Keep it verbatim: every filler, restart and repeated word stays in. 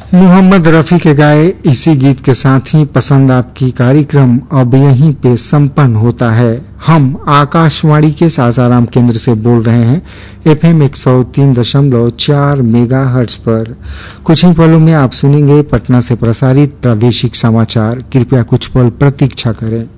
मोहम्मद रफी के गाए इसी गीत के साथ ही पसंद आपकी कार्यक्रम अब यहीं पे संपन्न होता है। हम आकाशवाणी के सासाराम केंद्र से बोल रहे हैं एफएम एक सौ तीन दशमलव चार मेगा हर्ट्ज पर। कुछ ही पलों में आप सुनेंगे पटना से प्रसारित प्रादेशिक समाचार। कृपया कुछ पल प्रतीक्षा करें।